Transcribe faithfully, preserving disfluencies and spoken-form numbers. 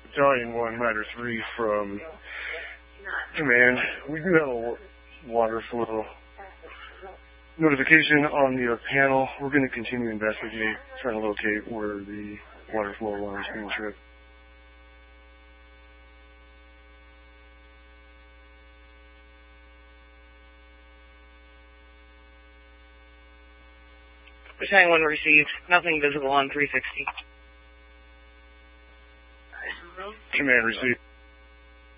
Battalion one, Matter three from Command. We do have a water flow notification on the uh, panel. We're going to continue to investigate, trying to locate where the water flow alarm is being tripped. Battalion one received. Nothing visible on three sixty. Command received.